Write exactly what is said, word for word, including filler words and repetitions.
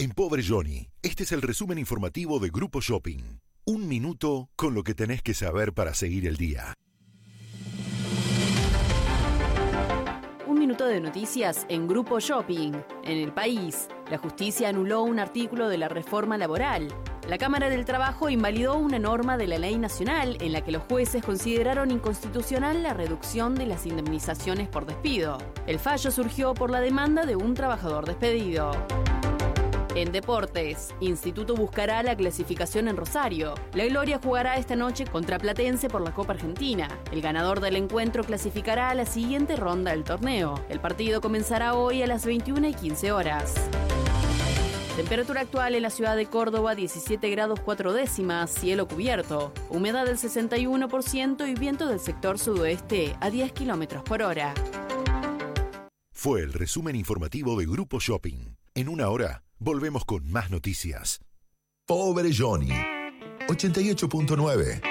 En Pobre Johnny, este es el resumen informativo de Grupo Shopping. Un minuto con lo que tenés que saber para seguir el día. Un minuto de noticias en Grupo Shopping. En el país, la justicia anuló un artículo de la reforma laboral. La Cámara del Trabajo invalidó una norma de la ley nacional en la que los jueces consideraron inconstitucional la reducción de las indemnizaciones por despido. El fallo surgió por la demanda de un trabajador despedido. En deportes, Instituto buscará la clasificación en Rosario. La Gloria jugará esta noche contra Platense por la Copa Argentina. El ganador del encuentro clasificará a la siguiente ronda del torneo. El partido comenzará hoy a las veintiuna y quince horas. Temperatura actual en la ciudad de Córdoba, diecisiete grados cuatro décimas, cielo cubierto, humedad del sesenta y uno por ciento y viento del sector sudoeste a diez kilómetros por hora. Fue el resumen informativo de Grupo Shopping. En una hora, volvemos con más noticias. Pobre Johnny, ochenta y ocho punto nueve.